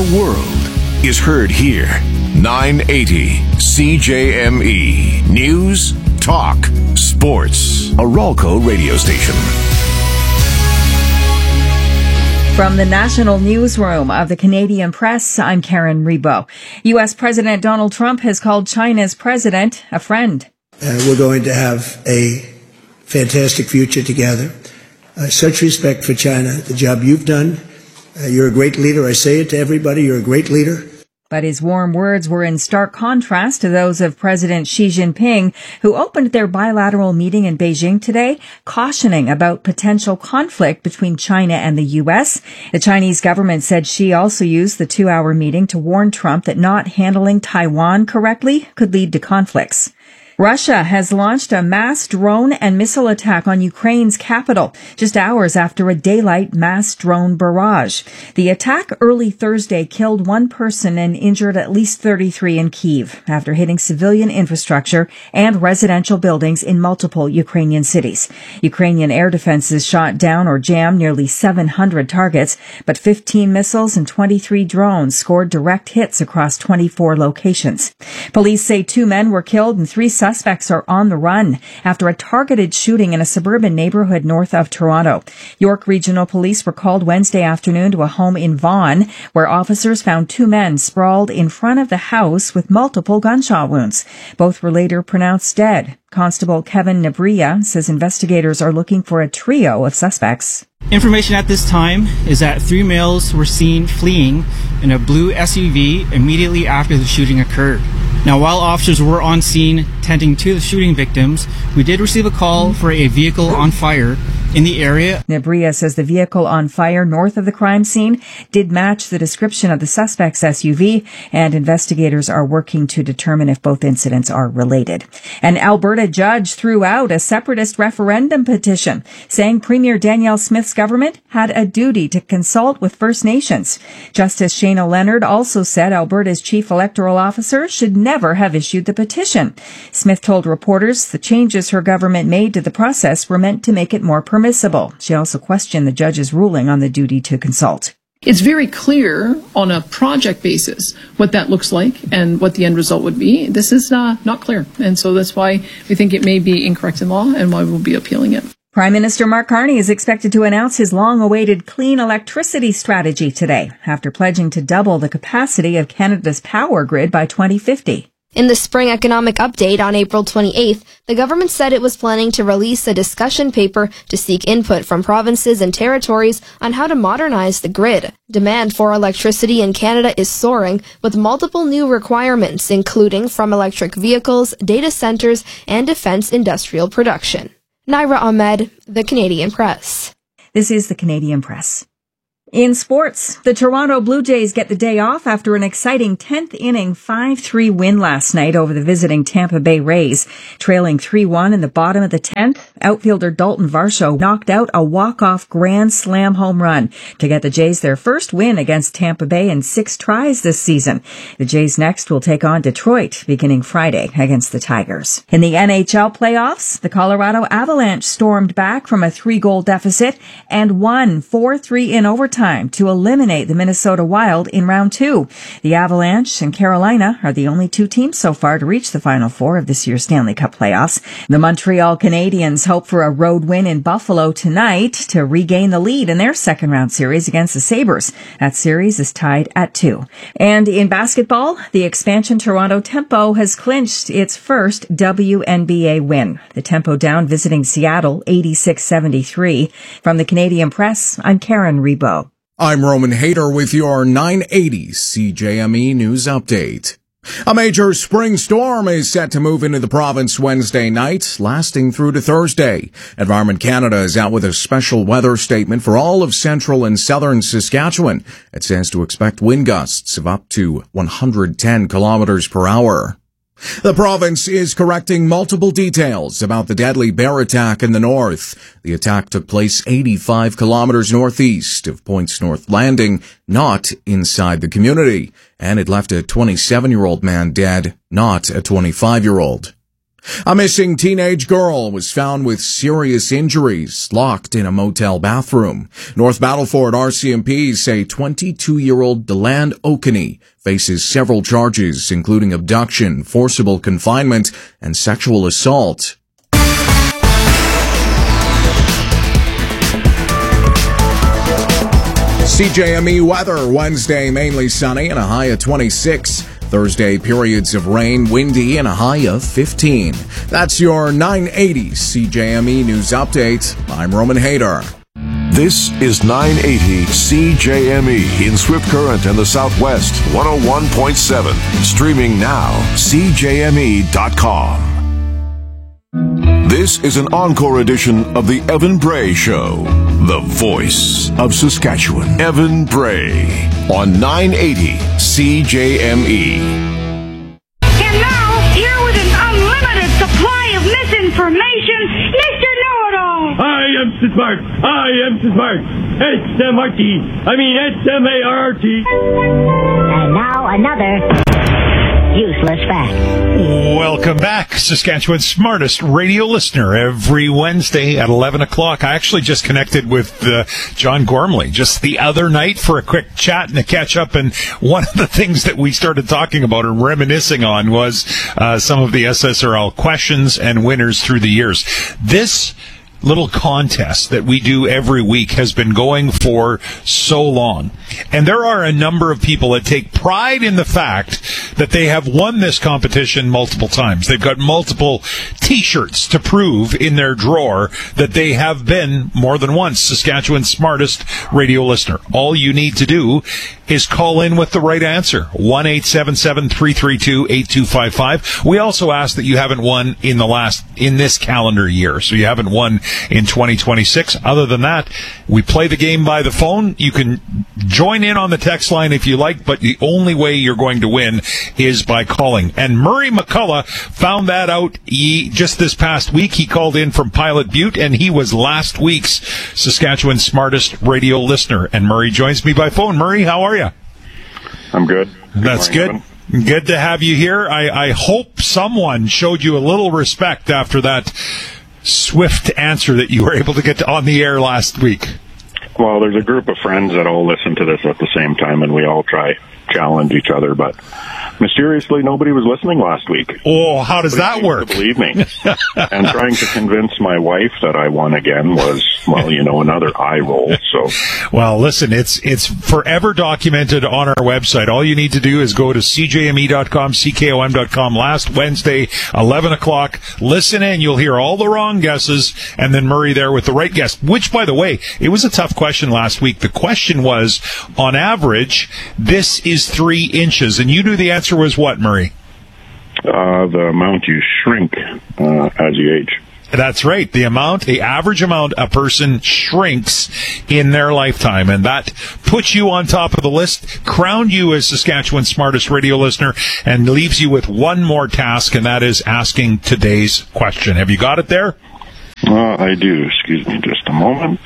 world is heard here. 980 CJME. News, talk, sports. A Ralco radio station. From the National Newsroom of the Canadian Press, I'm Karen Rebo. U.S. President Donald Trump has called China's president a friend. We're going to have a fantastic future together. Such respect for China, the job you've done. You're a great leader. I say it to everybody. You're a great leader. But his warm words were in stark contrast to those of President Xi Jinping, who opened their bilateral meeting in Beijing today, cautioning about potential conflict between China and the U.S. The Chinese government said Xi also used the 2-hour meeting to warn Trump that not handling Taiwan correctly could lead to conflicts. Russia has launched a mass drone and missile attack on Ukraine's capital just hours after a daylight mass drone barrage. The attack early Thursday killed one person and injured at least 33 in Kyiv after hitting civilian infrastructure and residential buildings in multiple Ukrainian cities. Ukrainian air defenses shot down or jammed nearly 700 targets, but 15 missiles and 23 drones scored direct hits across 24 locations. Police say 2 men were killed and 3 suspects are on the run after a targeted shooting in a suburban neighborhood north of Toronto. York Regional Police were called Wednesday afternoon to a home in Vaughan, where officers found 2 men sprawled in front of the house with multiple gunshot wounds. Both were later pronounced dead. Constable Kevin Nabria says investigators are looking for a trio of suspects. Information at this time is that 3 males were seen fleeing in a blue SUV immediately after the shooting occurred. Now, while officers were on scene tending to the shooting victims, we did receive a call for a vehicle on fire in the area. Nabria says the vehicle on fire north of the crime scene did match the description of the suspect's SUV, and investigators are working to determine if both incidents are related. An Alberta judge threw out a separatist referendum petition saying Premier Danielle Smith's government had a duty to consult with First Nations. Justice Shana Leonard also said Alberta's chief electoral officer should never have issued the petition. Smith told reporters the changes her government made to the process were meant to make it more permissible. She also questioned the judge's ruling on the duty to consult. It's very clear on a project basis what that looks like and what the end result would be. This is not clear. And so that's why we think it may be incorrect in law and why we'll be appealing it. Prime Minister Mark Carney is expected to announce his long-awaited clean electricity strategy today, after pledging to double the capacity of Canada's power grid by 2050. In the spring economic update on April 28th, the government said it was planning to release a discussion paper to seek input from provinces and territories on how to modernize the grid. Demand for electricity in Canada is soaring, with multiple new requirements, including from electric vehicles, data centers, and defense industrial production. Naira Ahmed, The Canadian Press. This is The Canadian Press. In sports, the Toronto Blue Jays get the day off after an exciting 10th inning 5-3 win last night over the visiting Tampa Bay Rays. Trailing 3-1 in the bottom of the 10th, outfielder Dalton Varsho knocked out a walk-off grand slam home run to get the Jays their first win against Tampa Bay in 6 tries this season. The Jays next will take on Detroit beginning Friday against the Tigers. In the NHL playoffs, the Colorado Avalanche stormed back from a 3-goal deficit and won 4-3 in overtime to eliminate the Minnesota Wild in round 2. The Avalanche and Carolina are the only 2 teams so far to reach the Final Four of this year's Stanley Cup playoffs. The Montreal Canadiens hope for a road win in Buffalo tonight to regain the lead in their second-round series against the Sabres. That series is tied at 2. And in basketball, the expansion Toronto Tempo has clinched its first WNBA win. The Tempo down visiting Seattle 86-73. From the Canadian Press, I'm Karen Rebo. I'm Roman Hayter with your 980 CJME News Update. A major spring storm is set to move into the province Wednesday night, lasting through to Thursday. Environment Canada is out with a special weather statement for all of central and southern Saskatchewan. It says to expect wind gusts of up to 110 kilometers per hour. The province is correcting multiple details about the deadly bear attack in the north. The attack took place 85 kilometers northeast of Points North Landing, not inside the community, and it left a 27-year-old man dead, not a 25-year-old. A missing teenage girl was found with serious injuries, locked in a motel bathroom. North Battleford RCMP say 22-year-old Deland Okaney faces several charges, including abduction, forcible confinement, and sexual assault. CJME weather, Wednesday mainly sunny and a high of 26. Thursday, periods of rain, windy, and a high of 15. That's your 980 CJME News Update. I'm Roman Hayter. This is 980 CJME in Swift Current and the Southwest, 101.7. Streaming now, CJME.com. This is an encore edition of the Evan Bray Show, the voice of Saskatchewan. Evan Bray on 980 CJME. And now, here with an unlimited supply of misinformation, Mr. Know-It-All. I am smart. S-M-R-T. S-M-A-R-T. And now another useless fact. Welcome back, Saskatchewan's smartest radio listener, every Wednesday at 11 o'clock. I actually just connected with John Gormley just the other night for a quick chat and a catch-up, and one of the things that we started talking about and reminiscing on was some of the SSRL questions and winners through the years. This little contest that we do every week has been going for so long. And there are a number of people that take pride in the fact that they have won this competition multiple times. They've got multiple T-shirts to prove in their drawer that they have been more than once Saskatchewan's smartest radio listener. All you need to do is call in with the right answer. 1-877-332-8255. We also ask that you haven't won in this calendar year. So you haven't won in 2026. Other than that, we play the game by the phone. You can join in on the text line if you like, but the only way you're going to win is by calling. And Murray McCullough found that out just this past week. He called in from Pilot Butte, and he was last week's Saskatchewan's smartest radio listener. And Murray joins me by phone. Murray, how are you? I'm good. That's good. Good to have you here. I hope someone showed you a little respect after that swift answer that you were able to get on the air last week. Well, there's a group of friends that all listen to this at the same time, and we all challenge each other, but mysteriously nobody was listening last week. Oh, how does that work? Believe me. And trying to convince my wife that I won again was, well, another eye roll. So, well, listen, it's forever documented on our website. All you need to do is go to cjme.com, ckom.com. Last Wednesday, 11 o'clock. Listen in. You'll hear all the wrong guesses, and then Murray there with the right guess, which, by the way, it was a tough question last week. The question was, on average, this is 3 inches, and you knew the answer was what, Murray? The amount you shrink as you age. That's right. The average amount a person shrinks in their lifetime. And that puts you on top of the list, crowned you as Saskatchewan's smartest radio listener, and leaves you with one more task, and that is asking today's question. Have you got it there? I do. Excuse me just a moment.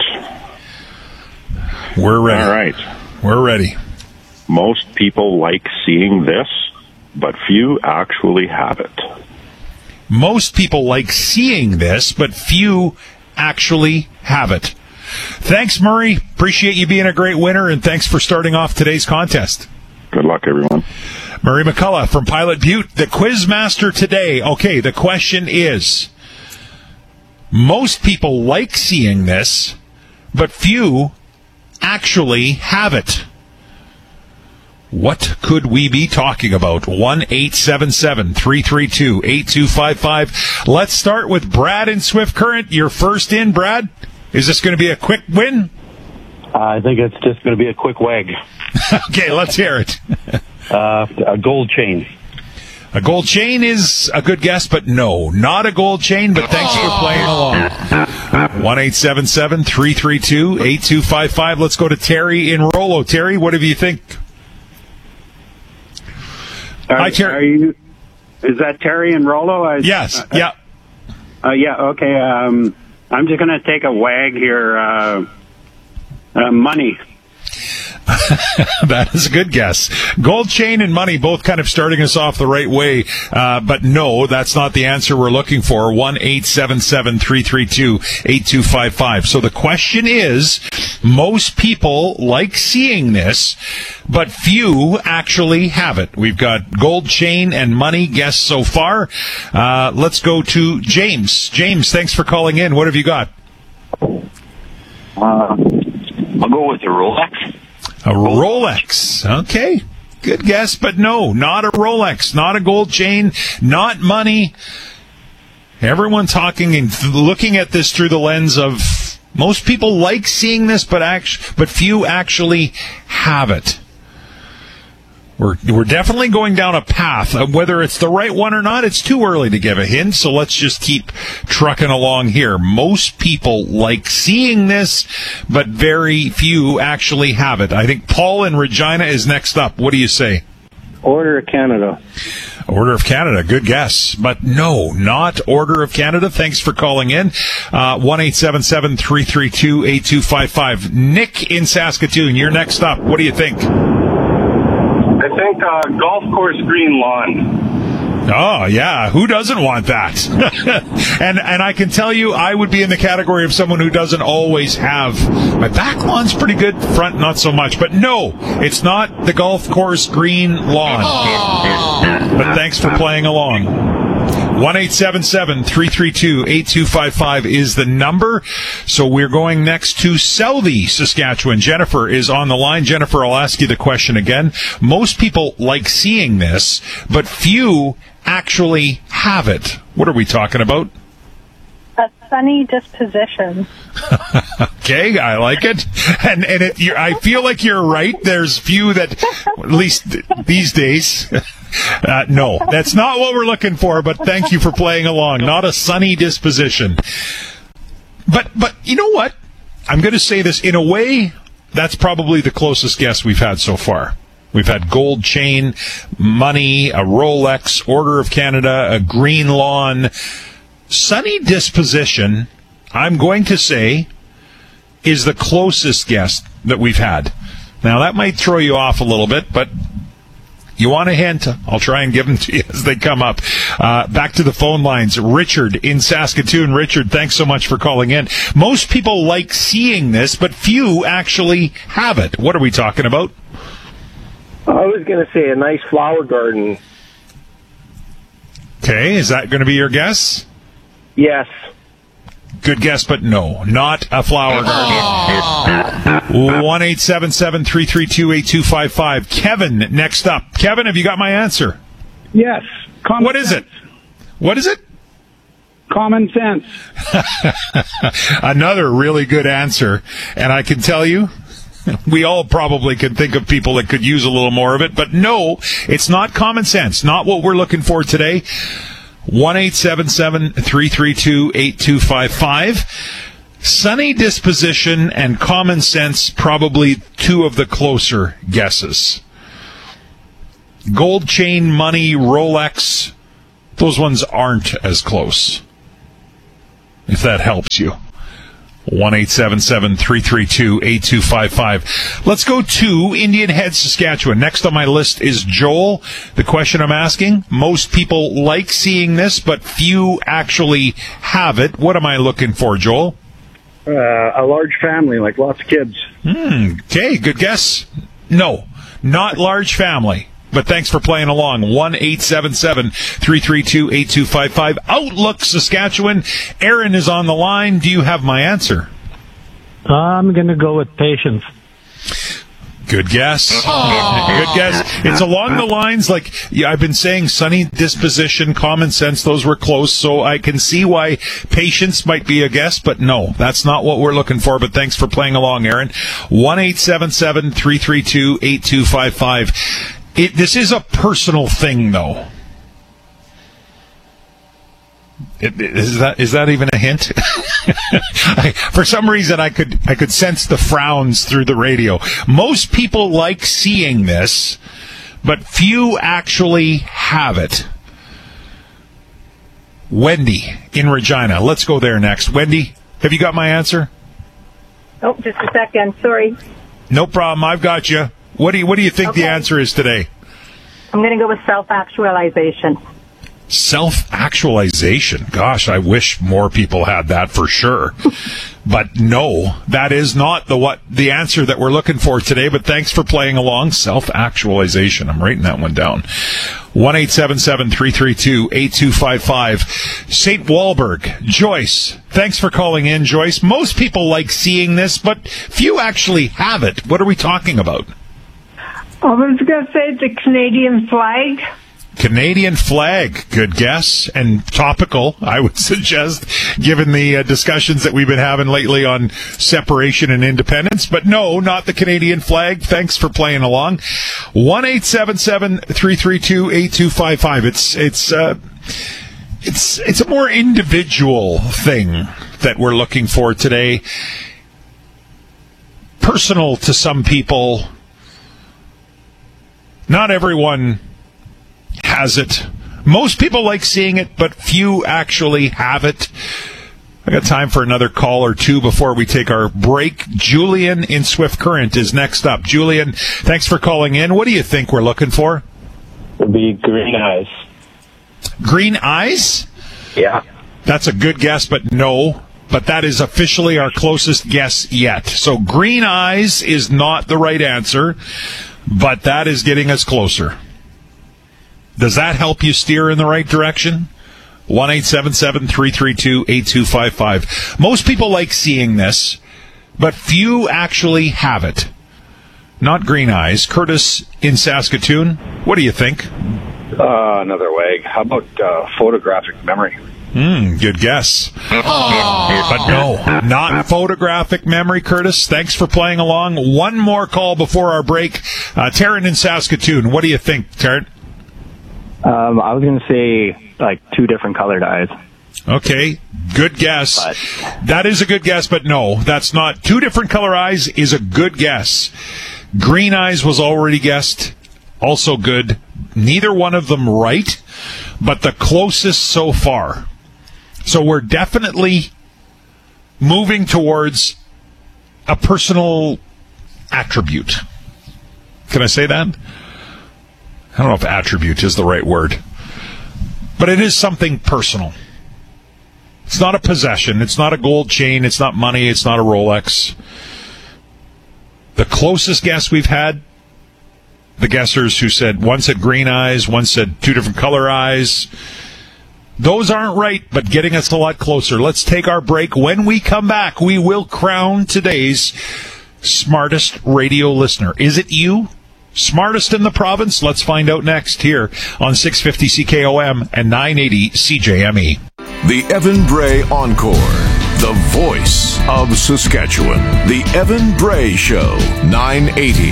We're ready. All right. We're ready. Most people like seeing this, but few actually have it. Most people like seeing this, but few actually have it. Thanks, Murray. Appreciate you being a great winner, and thanks for starting off today's contest. Good luck, everyone. Murray McCullough from Pilot Butte, the Quizmaster today. Okay, the question is, most people like seeing this, but few actually have it. What could we be talking about? 1-877-332-8255. Let's start with Brad in Swift Current. You're first in, Brad. Is this going to be a quick win? I think it's just going to be a quick wag. Okay, let's hear it. A gold chain. A gold chain is a good guess, but no, not a gold chain, but thanks for playing along. 1-877-332-8255. Let's go to Terry in Rollo. Terry, what do you think? Hi, Terry. Is that Terry in Rollo? Yes, yeah. Yeah, okay. I'm just going to take a wag here. Money. That is a good guess. Gold chain and money both kind of starting us off the right way. But no, that's not the answer we're looking for. 1-877-332-8255. So the question is, most people like seeing this, but few actually have it. We've got gold chain and money guessed so far. Let's go to James. James, thanks for calling in. What have you got? I'll go with the Rolex. A Rolex. Okay. Good guess, but no, not a Rolex, not a gold chain, not money. Everyone talking and looking at this through the lens of most people like seeing this, but few actually have it. We're definitely going down a path. Whether it's the right one or not, it's too early to give a hint, so let's just keep trucking along here. Most people like seeing this, but very few actually have it. I think Paul in Regina is next up. What do you say? Order of Canada. Order of Canada, good guess. But no, not Order of Canada. Thanks for calling in. 1-877-332-8255. Nick in Saskatoon, you're next up. What do you think? I think golf course green lawn. Oh, yeah. Who doesn't want that? and I can tell you, I would be in the category of someone who doesn't always have. My back lawn's pretty good, front not so much. But no, it's not the golf course green lawn. But thanks for playing along. 1-877-332-8255 is the number. So we're going next to Selby, Saskatchewan. Jennifer is on the line. Jennifer, I'll ask you the question again. Most people like seeing this, but few actually have it. What are we talking about? A sunny disposition. Okay, I like it. And I feel like you're right. There's few that, at least these days... no, that's not what we're looking for, but thank you for playing along. Not a sunny disposition. But you know what? I'm going to say this. In a way, that's probably the closest guess we've had so far. We've had gold chain, money, a Rolex, Order of Canada, a green lawn. Sunny disposition, I'm going to say, is the closest guess that we've had. Now, that might throw you off a little bit, but... you want a hint? I'll try and give them to you as they come up. Back to the phone lines. Richard in Saskatoon. Richard, thanks so much for calling in. Most people like seeing this, but few actually have it. What are we talking about? I was going to say a nice flower garden. Okay, is that going to be your guess? Yes. Good guess, but no, not a flower garden. 1-877-332-8255. Kevin, next up. Kevin, have you got my answer? Yes. What is it? What is it? Common sense. Another really good answer. And I can tell you, we all probably could think of people that could use a little more of it. But no, it's not common sense. Not what we're looking for today. 1-877-332-8255. Sunny disposition and common sense, probably two of the closer guesses. Gold chain, money, Rolex, those ones aren't as close. If that helps you. 1-877-332-8255. Let's go to Indian Head, Saskatchewan. Next on my list is Joel. The question I'm asking, most people like seeing this, but few actually have it. What am I looking for, Joel? A large family, like lots of kids. Okay, good guess. No, not large family. But thanks for playing along. 1-877-332-8255. Outlook, Saskatchewan. Aaron is on the line. Do you have my answer? I'm going to go with patience. Good guess. Good guess. It's along the lines, like I've been saying, sunny disposition, common sense, those were close, so I can see why patience might be a guess, but no, that's not what we're looking for, but thanks for playing along, Aaron. 1-877-332-8255. This is a personal thing, though. Is that even a hint? For some reason, I could sense the frowns through the radio. Most people like seeing this, but few actually have it. Wendy in Regina. Let's go there next. Wendy, have you got my answer? Oh, just a second. Sorry. No problem. I've got you. What do you think the answer is today? I'm going to go with self-actualization. Self-actualization. Gosh, I wish more people had that for sure. But no, that is not the answer that we're looking for today. But thanks for playing along. Self-actualization. I'm writing that one down. 1-877-332-8255. St. Walburg. Joyce. Thanks for calling in, Joyce. Most people like seeing this, but few actually have it. What are we talking about? I was going to say the Canadian flag. Canadian flag. Good guess. And topical, I would suggest, given the discussions that we've been having lately on separation and independence. But no, not the Canadian flag. Thanks for playing along. 1-877-332-8255. It's a more individual thing that we're looking for today. Personal to some people. Not everyone has it. Most people like seeing it, but few actually have it. I got time for another call or two before we take our break. Julian in Swift Current is next up. Julian, thanks for calling in. What do you think we're looking for? It would be green eyes. Green eyes? Yeah. That's a good guess, but no. But that is officially our closest guess yet. So green eyes is not the right answer, but that is getting us closer. Does that help you steer in the right direction? 1-877-332-8255. Most people like seeing this, but few actually have it. Not green eyes. Curtis in Saskatoon, what do you think? Another WAG. How about photographic memory? Good guess. But no, not photographic memory, Curtis. Thanks for playing along. One more call before our break. Taryn in Saskatoon, what do you think, Taryn? I was going to say, like, 2 different colored eyes. Okay, good guess. That is a good guess, but no, that's not. 2 different color eyes is a good guess. Green eyes was already guessed. Also good. Neither one of them right, but the closest so far. So we're definitely moving towards a personal attribute. Can I say that? I don't know if attribute is the right word. But it is something personal. It's not a possession. It's not a gold chain. It's not money. It's not a Rolex. The closest guess we've had, the guessers who said, one said green eyes, one said 2 different color eyes. Those aren't right, but getting us a lot closer. Let's take our break. When we come back, we will crown today's smartest radio listener. Is it you? Smartest in the province? Let's find out next here on 650 CKOM and 980 CJME. The Evan Bray Encore, the voice of Saskatchewan. The Evan Bray Show, 980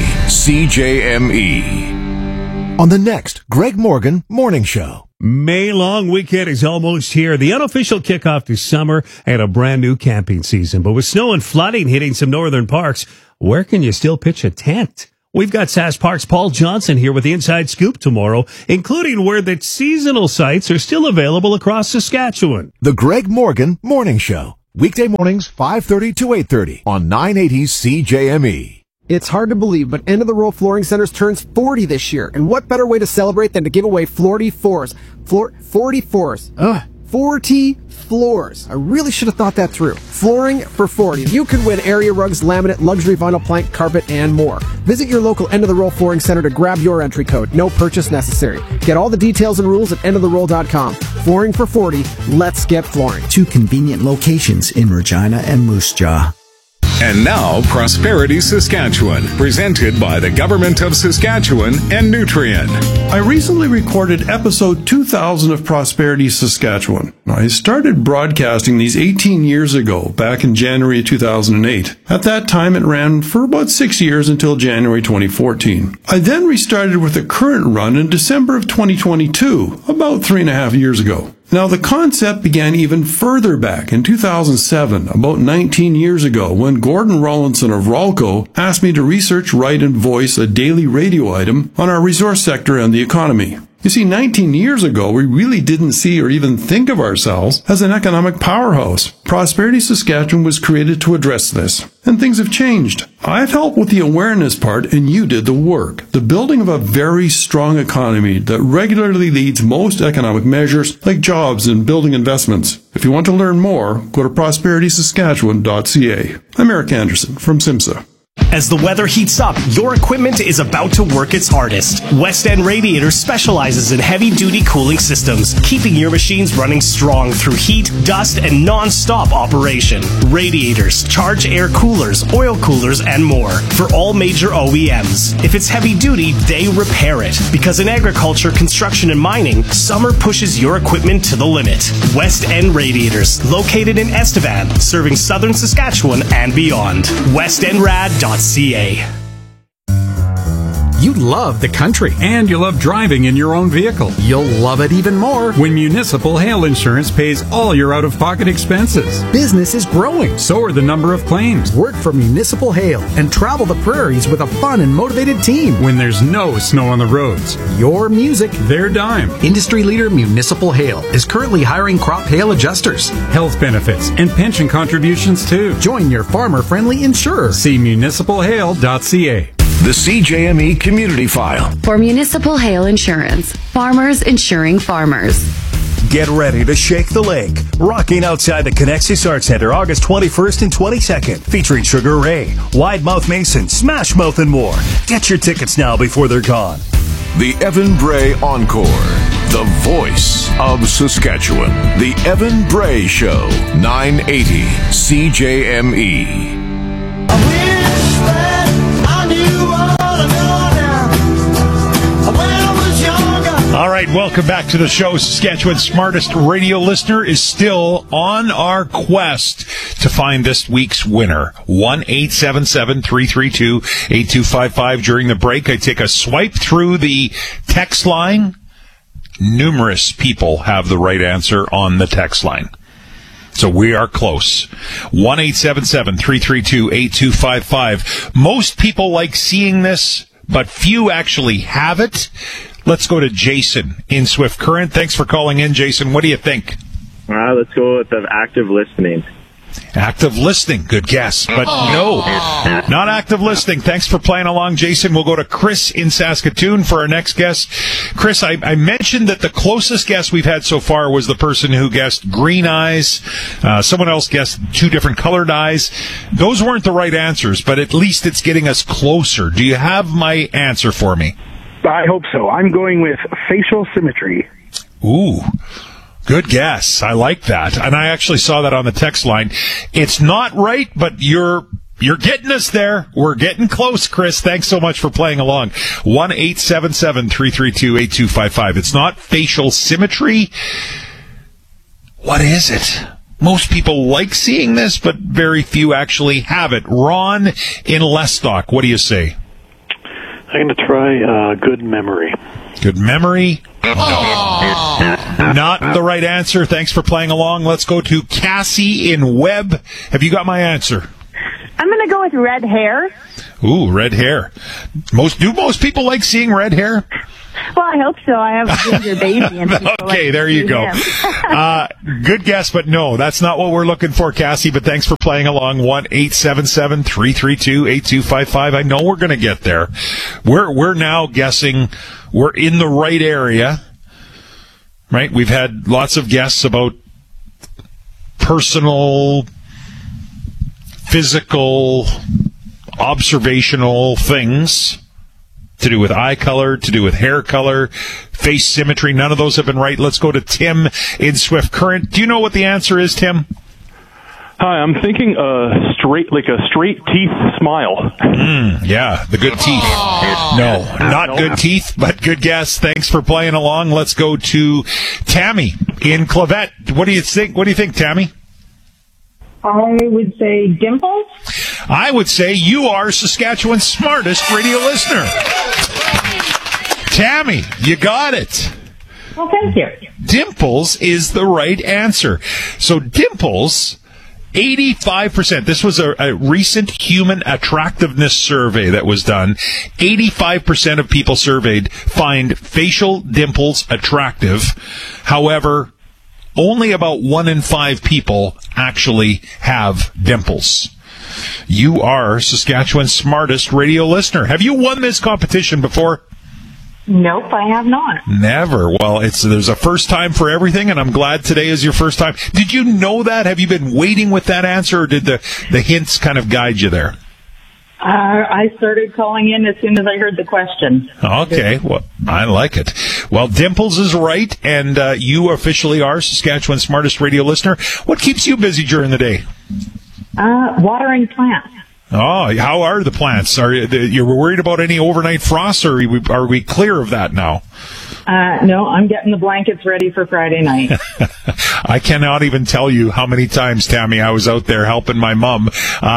CJME. On the next Greg Morgan Morning Show. May long weekend is almost here. The unofficial kickoff to summer and a brand new camping season. But with snow and flooding hitting some northern parks, where can you still pitch a tent? We've got Sask Park's Paul Johnson here with the Inside Scoop tomorrow, including where the seasonal sites are still available across Saskatchewan. The Greg Morgan Morning Show. Weekday mornings, 5:30 to 8:30 on 980 CJME. It's hard to believe, but End of the Row Flooring Centers turns 40 this year. And what better way to celebrate than to give away 40 floors? 40 floors. 40 floors. I really should have thought that through. Flooring for 40. You could win area rugs, laminate, luxury vinyl plank, carpet, and more. Visit your local End of the Row Flooring Center to grab your entry code. No purchase necessary. Get all the details and rules at endoftherow.com. Flooring for 40. Let's get flooring. 2 convenient locations in Regina and Moose Jaw. And now, Prosperity Saskatchewan, presented by the Government of Saskatchewan and Nutrien. I recently recorded episode 2000 of Prosperity Saskatchewan. I started broadcasting these 18 years ago, back in January 2008. At that time, it ran for about 6 years until January 2014. I then restarted with the current run in December of 2022, about 3.5 years ago. Now, the concept began even further back in 2007, about 19 years ago, when Gordon Rollinson of Rolco asked me to research, write, and voice a daily radio item on our resource sector and the economy. You see, 19 years ago, we really didn't see or even think of ourselves as an economic powerhouse. Prosperity Saskatchewan was created to address this, and things have changed. I've helped with the awareness part, and you did the work. The building of a very strong economy that regularly leads most economic measures like jobs and building investments. If you want to learn more, go to prosperitysaskatchewan.ca. I'm Eric Anderson from SIMSA. As the weather heats up, your equipment is about to work its hardest. West End Radiators specializes in heavy-duty cooling systems, keeping your machines running strong through heat, dust, and non-stop operation. Radiators, charge air coolers, oil coolers, and more for all major OEMs. If it's heavy-duty, they repair it. Because in agriculture, construction, and mining, summer pushes your equipment to the limit. West End Radiators, located in Estevan, serving southern Saskatchewan and beyond. WestEndRad.ca. You love the country. And you love driving in your own vehicle. You'll love it even more when Municipal Hail Insurance pays all your out-of-pocket expenses. Business is growing. So are the number of claims. Work for Municipal Hail and travel the prairies with a fun and motivated team. When there's no snow on the roads. Your music. Their dime. Industry leader Municipal Hail is currently hiring crop hail adjusters. Health benefits and pension contributions too. Join your farmer-friendly insurer. See municipalhail.ca. The CJME Community File. For Municipal Hail Insurance. Farmers insuring farmers. Get ready to shake the lake. Rocking outside the Connexus Arts Center August 21st and 22nd. Featuring Sugar Ray, Wide Mouth Mason, Smash Mouth, and more. Get your tickets now before they're gone. The Evan Bray Encore. The voice of Saskatchewan. The Evan Bray Show. 980 CJME. All right, welcome back to the show. Saskatchewan's smartest radio listener is still on our quest to find this week's winner. 1-877-332-8255. During the break, I take a swipe through the text line. Numerous people have the right answer on the text line. So we are close. 1-877-332-8255. Most people like seeing this, but few actually have it. Let's go to Jason in Swift Current. Thanks for calling in, Jason. What do you think? Let's go with active listening. Active listening. Good guess. But no, not active listening. Thanks for playing along, Jason. We'll go to Chris in Saskatoon for our next guest. Chris, I mentioned that the closest guess we've had so far was the person who guessed green eyes. Someone else guessed two different colored eyes. Those weren't the right answers, but at least it's getting us closer. Do you have my answer for me? I hope so. I'm going with facial symmetry. Ooh, good guess. I like that. And I actually saw that on the text line. It's not right, but you're getting us there. We're getting close, Chris. Thanks so much for playing along. 1-877-332-8255. It's not facial symmetry. What is it? Most people like seeing this, but very few actually have it. Ron in Lestock, what do you say? I'm going to try good memory. Good memory? No. Not the right answer. Thanks for playing along. Let's go to Cassie in Webb. Have you got my answer? I'm going to go with red hair. Ooh, red hair. Most people like seeing red hair? Well, I hope so. I have a ginger baby. And okay, there you go. Good guess, but no, that's not what we're looking for, Cassie, but thanks for playing along. 1-877-332-8255. I know we're going to get there. We're now guessing we're in the right area, right? We've had lots of guesses about personal, physical, observational things to do with eye color, to do with hair color, face symmetry. None of those have been right. Let's go to Tim in Swift Current. Do you know what the answer is, Tim? Hi, I'm thinking straight teeth smile. Yeah, the good teeth. No, not good teeth, but good guess. Thanks for playing along. Let's go to Tammy in Clavette. What do you think? What do you think, Tammy? I would say dimples. I would say you are Saskatchewan's smartest radio listener. Tammy, you got it. Well, thank you. Dimples is the right answer. So dimples 85%. This was a recent human attractiveness survey that was done. 85% of people surveyed find facial dimples attractive. However, only about 1 in 5 people actually have dimples. You are Saskatchewan's smartest radio listener. Have you won this competition before? Nope, I have not. Never. Well, there's a first time for everything, and I'm glad today is your first time. Did you know that? Have you been waiting with that answer, or did the hints kind of guide you there? I started calling in as soon as I heard the question. Okay, well, I like it. Well, Dimples is right, and you officially are Saskatchewan's smartest radio listener. What keeps you busy during the day? Watering plants. Oh, how are the plants? Are you worried about any overnight frost, or are we clear of that now? No, I'm getting the blankets ready for Friday night. I cannot even tell you how many times, Tammy, I was out there helping my mom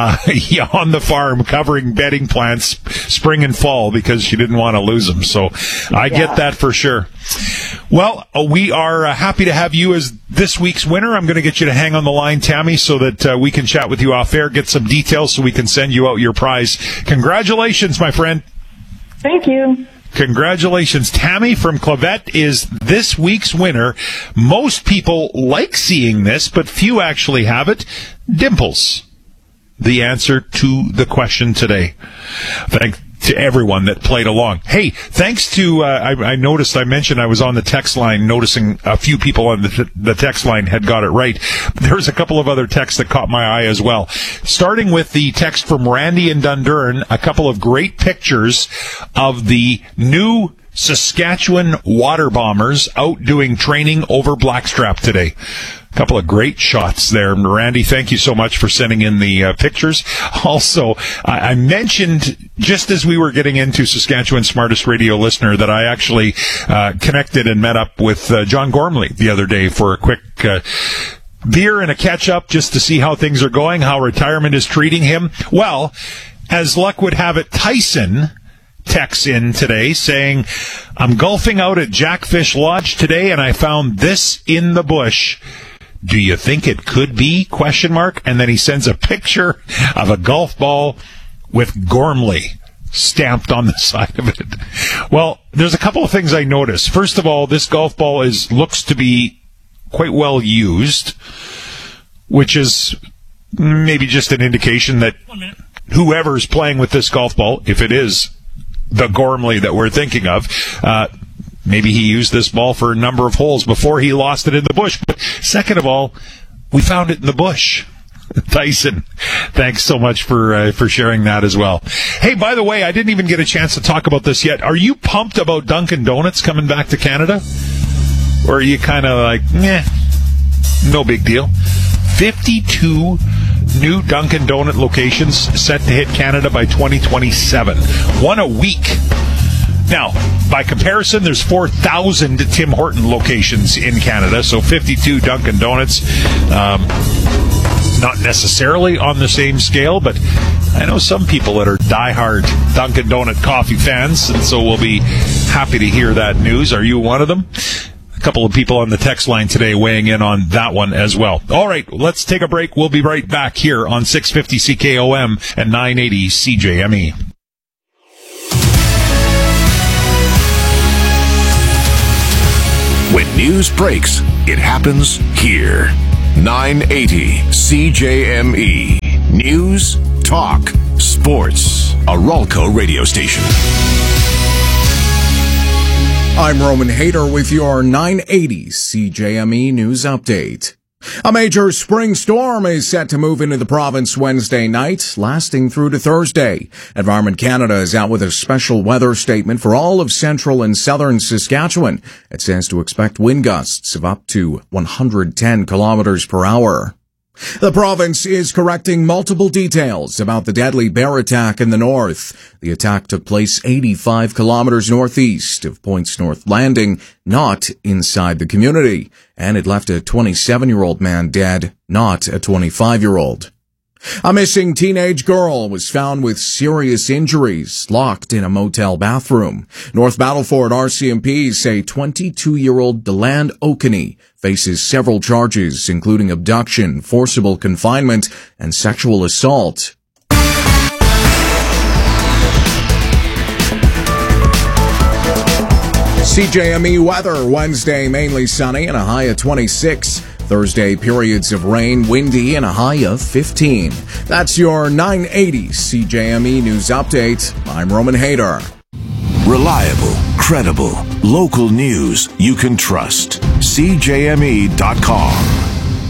on the farm covering bedding plants spring and fall because she didn't want to lose them. So I get that for sure. Well, we are happy to have you as this week's winner. I'm going to get you to hang on the line, Tammy, so that we can chat with you off air, get some details so we can send you out your prize. Congratulations, my friend. Thank you. Congratulations. Tammy from Clavette is this week's winner. Most people like seeing this, but few actually have it. Dimples. The answer to the question today. Thanks to everyone that played along. Hey, thanks to, I noticed, I mentioned I was on the text line, noticing a few people on the text line had got it right. There's a couple of other texts that caught my eye as well. Starting with the text from Randy in Dundurn, a couple of great pictures of the new Saskatchewan water bombers out doing training over Blackstrap today. A couple of great shots there. Randy, thank you so much for sending in the pictures. Also, I mentioned just as we were getting into Saskatchewan's smartest radio listener that I actually connected and met up with John Gormley the other day for a quick beer and a catch-up just to see how things are going, how retirement is treating him. Well, as luck would have it, Tyson texts in today saying, I'm golfing out at Jackfish Lodge today and I found this in the bush. Do you think it could be? ? And then he sends a picture of a golf ball with Gormley stamped on the side of it. Well, there's a couple of things I noticed. First of all, this golf ball looks to be quite well used, which is maybe just an indication that whoever's playing with this golf ball, if it is the Gormley that we're thinking of, maybe he used this ball for a number of holes before he lost it in the bush. But second of all, we found it in the bush. Tyson, thanks so much for sharing that as well. Hey, by the way, I didn't even get a chance to talk about this yet. Are you pumped about Dunkin' Donuts coming back to Canada? Or are you kind of like, no big deal? 52 new Dunkin' Donut locations set to hit Canada by 2027. One a week. Now, by comparison, there's 4,000 Tim Horton locations in Canada, so 52 Dunkin' Donuts. Not necessarily on the same scale, but I know some people that are diehard Dunkin' Donut coffee fans, and so we'll be happy to hear that news. Are you one of them? A couple of people on the text line today weighing in on that one as well. All right, let's take a break. We'll be right back here on 650 CKOM and 980 CJME. When news breaks, it happens here. 980 CJME. News, talk, sports. A Ralco radio station. I'm Roman Hader with your 980 CJME News Update. A major spring storm is set to move into the province Wednesday night, lasting through to Thursday. Environment Canada is out with a special weather statement for all of central and southern Saskatchewan. It says to expect wind gusts of up to 110 kilometers per hour. The province is correcting multiple details about the deadly bear attack in the north. The attack took place 85 kilometers northeast of Points North Landing, not inside the community, and it left a 27-year-old man dead, not a 25-year-old. A missing teenage girl was found with serious injuries, locked in a motel bathroom. North Battleford RCMP say 22-year-old Deland Okaney faces several charges, including abduction, forcible confinement, and sexual assault. CJME weather, Wednesday mainly sunny and a high of 26. Thursday, periods of rain, windy, and a high of 15. That's your 980 CJME News Update. I'm Roman Hayter. Reliable, credible, local news you can trust. CJME.com.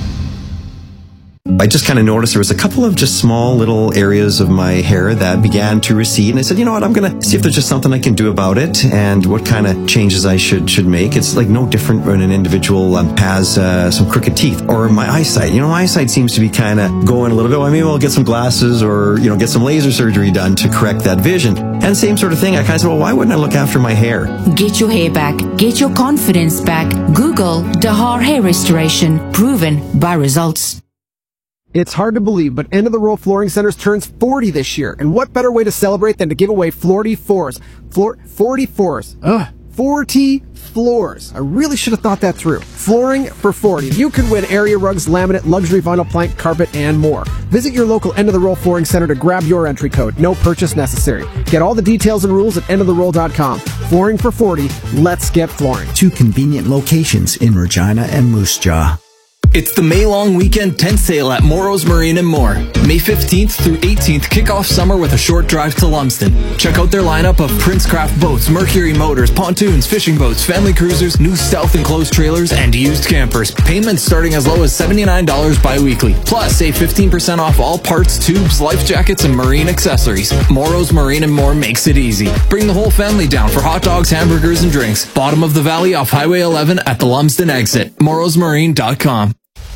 I just kind of noticed there was a couple of just small little areas of my hair that began to recede. And I said, you know what, I'm going to see if there's just something I can do about it and what kind of changes I should make. It's like no different when an individual has some crooked teeth or my eyesight. You know, my eyesight seems to be kind of going a little bit. Well, maybe I'll get some glasses or, you know, get some laser surgery done to correct that vision. And same sort of thing. I kind of said, well, why wouldn't I look after my hair? Get your hair back. Get your confidence back. Google Dahar Hair Restoration. Proven by results. It's hard to believe, but End of the Road Flooring Centers turns 40 this year. And what better way to celebrate than to give away 40 floors? 40 floors. 40 floors. I really should have thought that through. Flooring for 40. You can win area rugs, laminate, luxury vinyl plank, carpet, and more. Visit your local End of the Road Flooring Center to grab your entry code. No purchase necessary. Get all the details and rules at endoftheroll.com. Flooring for 40. Let's get flooring. 2 convenient locations in Regina and Moose Jaw. It's the May long weekend tent sale at Morrow's Marine and More. May 15th through 18th, kick off summer with a short drive to Lumsden. Check out their lineup of Princecraft boats, Mercury motors, pontoons, fishing boats, family cruisers, new stealth enclosed trailers, and used campers. Payments starting as low as $79 bi-weekly. Plus, save 15% off all parts, tubes, life jackets, and marine accessories. Morrow's Marine and More makes it easy. Bring the whole family down for hot dogs, hamburgers, and drinks. Bottom of the valley off Highway 11 at the Lumsden exit. morrowsmarine.com.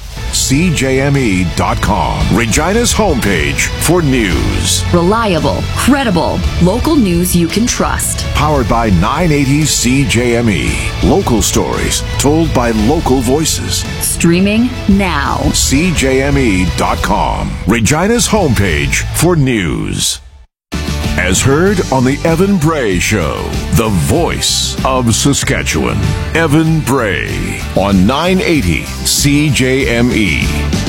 CJME.com, Regina's homepage for news. Reliable, credible, local news you can trust. Powered by 980 CJME. Local stories told by local voices. Streaming now. CJME.com, Regina's homepage for news. As heard on the Evan Bray Show, the voice of Saskatchewan. Evan Bray on 980 CJME.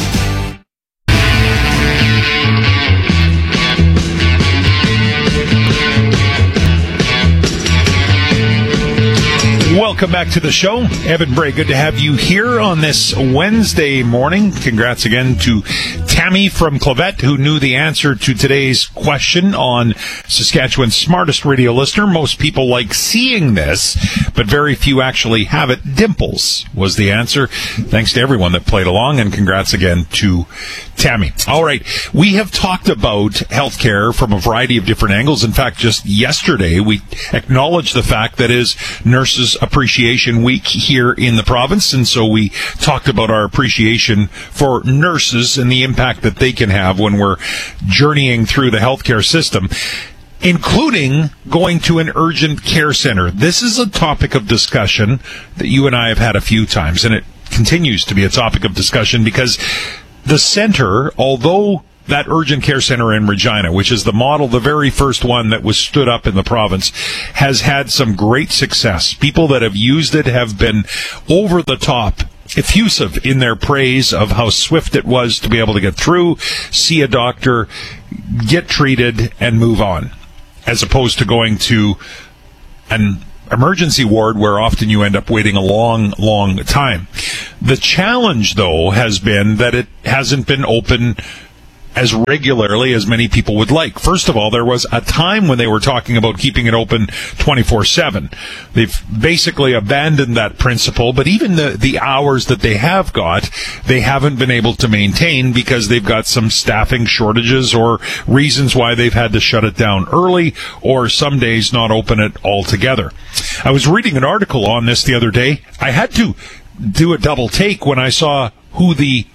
Welcome back to the show. Evan Bray, good to have you here on this Wednesday morning. Congrats again to Tammy from Clavette, who knew the answer to today's question on Saskatchewan's smartest radio listener. Most people like seeing this, but very few actually have it. Dimples was the answer. Thanks to everyone that played along, and congrats again to Tammy. All right, we have talked about healthcare from a variety of different angles. In fact, just yesterday, we acknowledged the fact that is Nurses Appreciation Week here in the province, and so we talked about our appreciation for nurses and the impact that they can have when we're journeying through the healthcare system, including going to an urgent care center. This is a topic of discussion that you and I have had a few times, and it continues to be a topic of discussion because the center, although that urgent care center in Regina, which is the model, the very first one that was stood up in the province, has had some great success. People that have used it have been over the top effusive in their praise of how swift it was to be able to get through, see a doctor, get treated, and move on, as opposed to going to an emergency ward where often you end up waiting a long, long time. The challenge, though, has been that it hasn't been open as regularly as many people would like. First of all, there was a time when they were talking about keeping it open 24/7. They've basically abandoned that principle, but even the hours that they have got, they haven't been able to maintain because they've got some staffing shortages or reasons why they've had to shut it down early or some days not open it altogether. I was reading an article on this the other day. I had to do a double take when I saw who the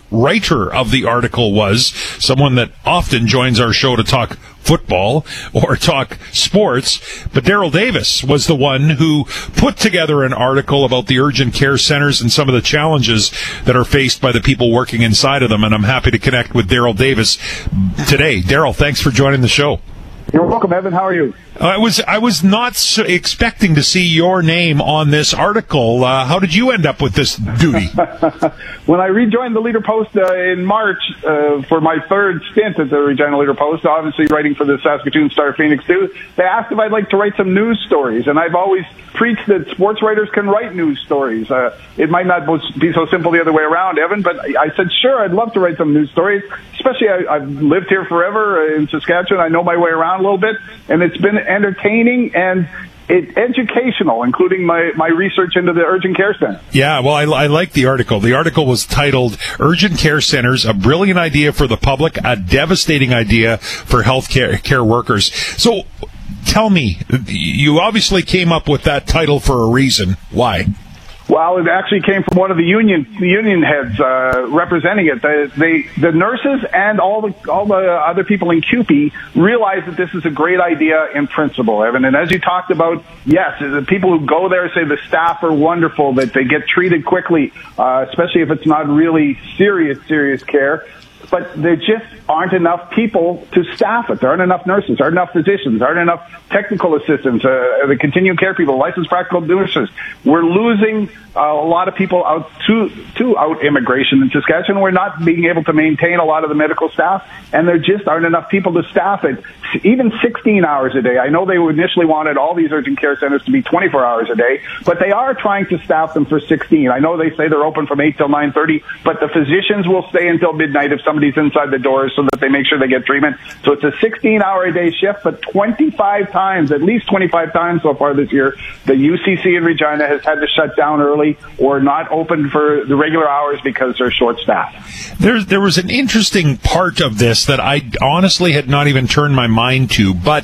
writer of the article was someone that often joins our show to talk football or talk sports, but Daryl Davis was the one who put together an article about the urgent care centers and some of the challenges that are faced by the people working inside of them, and I'm happy to connect with Daryl Davis today. Daryl, thanks for joining the show. You're welcome, Evan. How are you? I was not expecting to see your name on this article. How did you end up with this duty? When I rejoined the Leader Post in March for my third stint at the Regina Leader Post, obviously writing for the Saskatoon Star Phoenix 2, they asked if I'd like to write some news stories, and I've always preached that sports writers can write news stories. It might not be so simple the other way around, Evan, but I said, sure, I'd love to write some news stories, especially I've lived here forever in Saskatchewan. I know my way around a little bit, and it's been entertaining and educational, including my research into the urgent care center. Yeah, well, I like the article. The article was titled Urgent Care Centers, a Brilliant Idea for the Public, a Devastating Idea for Health care Workers. So tell me, you obviously came up with that title for a reason. Why? Well, it actually came from one of the union heads representing it. The nurses and all the other people in CUPE realize that this is a great idea in principle, Evan. And as you talked about, yes, the people who go there say the staff are wonderful, that they get treated quickly, especially if it's not really serious care. But there just aren't enough people to staff it. There aren't enough nurses, aren't enough physicians, aren't enough technical assistants, the continuing care people, licensed practical nurses. We're losing a lot of people out to out immigration in Saskatchewan. We're not being able to maintain a lot of the medical staff, and there just aren't enough people to staff it, even 16 hours a day. I know they initially wanted all these urgent care centers to be 24 hours a day, but they are trying to staff them for 16. I know they say they're open from 8 till 9:30, but the physicians will stay until midnight if somebody's inside the doors so that they make sure they get treatment. So it's a 16-hour-a-day shift, but 25 times, at least 25 times so far this year, the UCC in Regina has had to shut down early or not open for the regular hours because they're short-staffed. There was an interesting part of this that I honestly had not even turned my mind to, but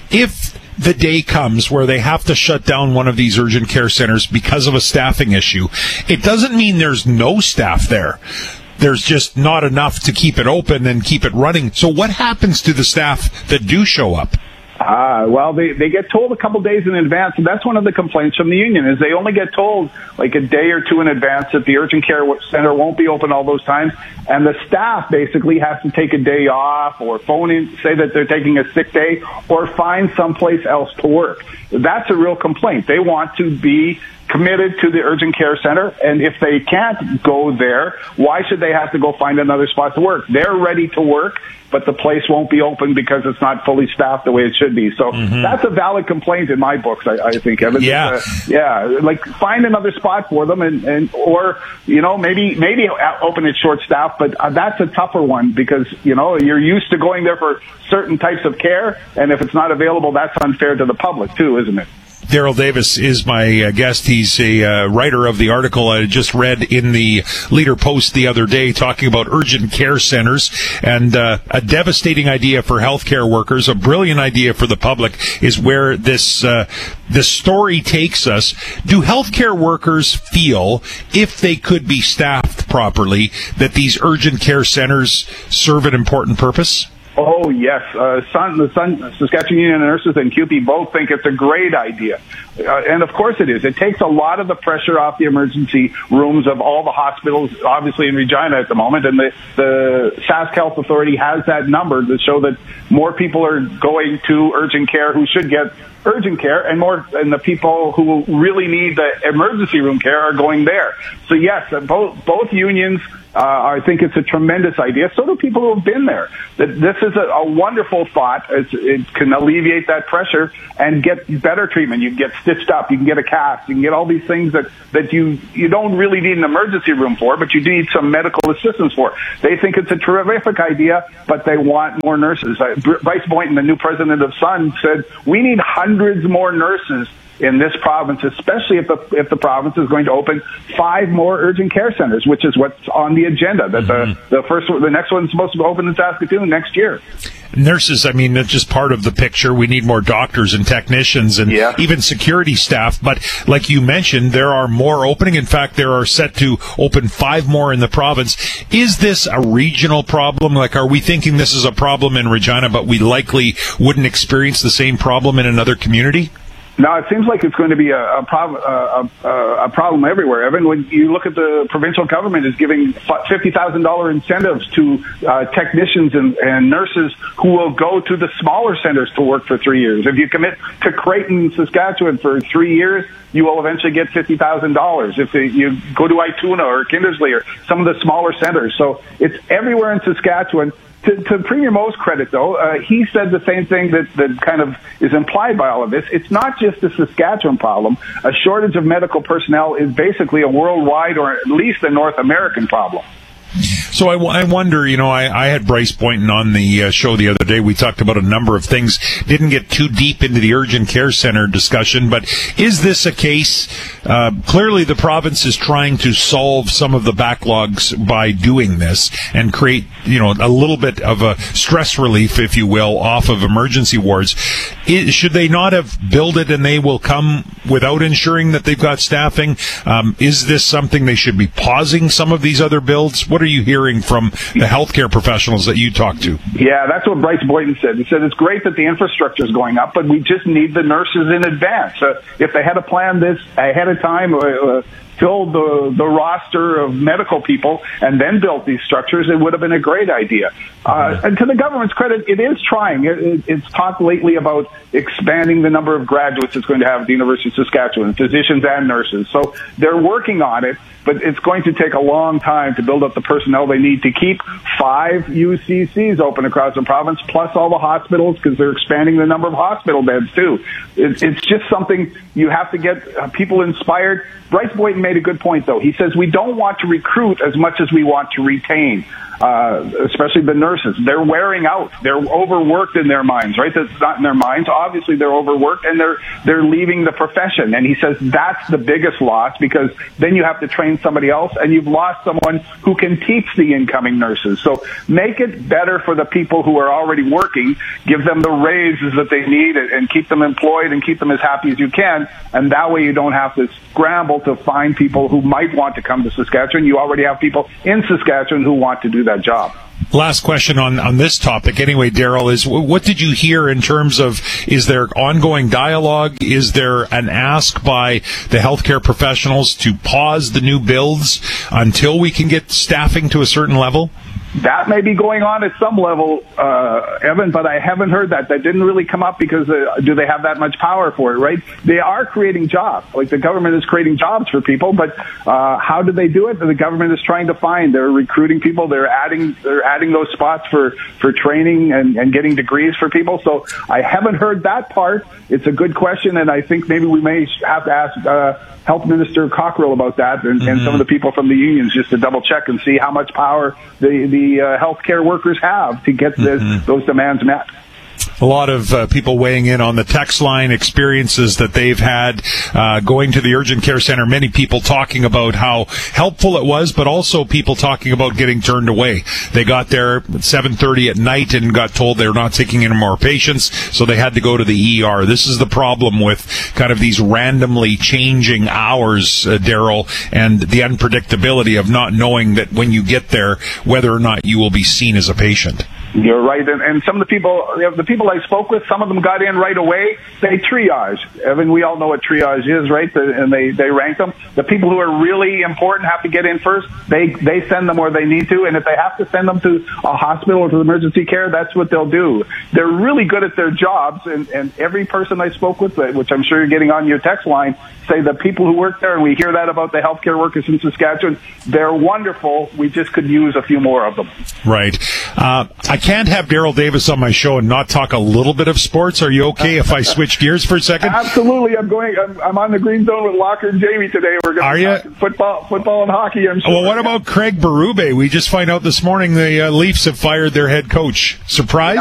if the day comes where they have to shut down one of these urgent care centers because of a staffing issue, it doesn't mean there's no staff there. There's just not enough to keep it open and keep it running. So what happens to the staff that do show up? Well, they get told a couple days in advance, and that's one of the complaints from the union, is they only get told like a day or two in advance that the urgent care center won't be open all those times, and the staff basically has to take a day off or phone in, say that they're taking a sick day, or find someplace else to work. That's a real complaint. They want to be committed to the urgent care center, and if they can't go there, why should they have to go find another spot to work? They're ready to work, but the place won't be open because it's not fully staffed the way it should be. So that's a valid complaint in my books, I think, Evan. Yeah. Like find another spot for them and or, you know, maybe open it short staff, but that's a tougher one because, you know, you're used to going there for certain types of care, and if it's not available, that's unfair to the public too, isn't it? Daryl Davis is my guest. He's a writer of the article I just read in the Leader Post the other day talking about urgent care centers and a devastating idea for healthcare workers, a brilliant idea for the public is where this story takes us. Do healthcare workers feel, if they could be staffed properly, that these urgent care centers serve an important purpose? Oh, yes. The Saskatchewan Union of Nurses and CUPE both think it's a great idea. And, of course, it is. It takes a lot of the pressure off the emergency rooms of all the hospitals, obviously in Regina at the moment. And the Sask Health Authority has that number to show that more people are going to urgent care who should get urgent care, and the people who really need the emergency room care are going there. So, yes, both unions I think it's a tremendous idea. So do people who have been there. This is a wonderful thought. It can alleviate that pressure and get better treatment. You can get stitched up. You can get a cast. You can get all these things that you don't really need an emergency room for, but you need some medical assistance for. They think it's a terrific idea, but they want more nurses. Bryce Boynton, the new president of Sun, said, we need hundreds more nurses in this province, especially if the province is going to open 5 more urgent care centers, which is what's on the agenda. That the next one's supposed to open in Saskatoon next year. Nurses, I mean, that's just part of the picture. We need more doctors and technicians and even security staff. But like you mentioned, there are more opening. In fact, there are set to open 5 more in the province. Is this a regional problem? Like, are we thinking this is a problem in Regina, but we likely wouldn't experience the same problem in another community? No, it seems like it's going to be a problem everywhere. Evan, when you look at the provincial government is giving $50,000 incentives to technicians and nurses who will go to the smaller centers to work for 3 years. If you commit to Creighton, Saskatchewan for 3 years, you will eventually get $50,000. If you go to Ituna or Kindersley or some of the smaller centers. So it's everywhere in Saskatchewan. To Premier Mo's credit, though, he said the same thing that kind of is implied by all of this. It's not just a Saskatchewan problem. A shortage of medical personnel is basically a worldwide or at least a North American problem. So I wonder, I had Bryce Boynton on the show the other day. We talked about a number of things, didn't get too deep into the urgent care center discussion, but is this a case? Clearly the province is trying to solve some of the backlogs by doing this and create, a little bit of a stress relief, if you will, off of emergency wards. Should they not have billed it and they will come without ensuring that they've got staffing? Is this something they should be pausing some of these other builds? What are you hearing from the healthcare professionals that you talk to? Yeah, that's what Bryce Boynton said. He said it's great that the infrastructure is going up, but we just need the nurses in advance. If they had to plan this ahead of time, filled the roster of medical people and then built these structures, it would have been a great idea. And to the government's credit, it is trying. It's talked lately about expanding the number of graduates it's going to have at the University of Saskatchewan, physicians and nurses. So they're working on it, but it's going to take a long time to build up the personnel they need to keep 5 UCCs open across the province, plus all the hospitals, because they're expanding the number of hospital beds too. It's just something you have to get people inspired. Bryce Boynton made a good point, though. He says we don't want to recruit as much as we want to retain, especially the nurses. They're wearing out. They're overworked in their minds, right? That's not in their minds. Obviously, they're overworked, and they're leaving the profession. And he says that's the biggest loss, because then you have to train somebody else, and you've lost someone who can teach the incoming nurses. So make it better for the people who are already working. Give them the raises that they need and keep them employed and keep them as happy as you can. And that way you don't have to scramble to find people who might want to come to Saskatchewan. You already have people in Saskatchewan who want to do that job. Last question on this topic anyway, Daryl, is what did you hear in terms of, is there ongoing dialogue? Is there an ask by the healthcare professionals to pause the new builds until we can get staffing to a certain level? That may be going on at some level, Evan, but I haven't heard that. That didn't really come up because do they have that much power for it, right? They are creating jobs. Like, the government is creating jobs for people, but how do they do it? The government is trying to find. They're recruiting people. They're adding those spots for training and getting degrees for people. So I haven't heard that part. It's a good question, and I think maybe we may have to ask Health Minister Cockrell about that and some of the people from the unions, just to double check and see how much power the healthcare workers have to get those demands met. A lot of people weighing in on the text line, experiences that they've had going to the urgent care center. Many people talking about how helpful it was, but also people talking about getting turned away. They got there at 7:30 at night and got told they're not taking any more patients, so they had to go to the ER. This is the problem with kind of these randomly changing hours, Daryl, and the unpredictability of not knowing that when you get there, whether or not you will be seen as a patient. You're right, and some of the people I spoke with, some of them got in right away. They triage. Evan, we all know what triage is, right? And they rank them. The people who are really important have to get in first. They send them where they need to, and if they have to send them to a hospital or to emergency care, that's what they'll do. They're really good at their jobs, and every person I spoke with, which I'm sure you're getting on your text line, say the people who work there, and we hear that about the healthcare workers in Saskatchewan, they're wonderful. We just could use a few more of them. Right. I can't have Daryl Davis on my show and not talk a little bit of sports. Are you okay if I switch gears for a second? Absolutely. I'm on the green zone with Locker and Jamie today. We're going to talk football and hockey, I'm sure. Well, what about Craig Berube? We just find out this morning the Leafs have fired their head coach. Surprise?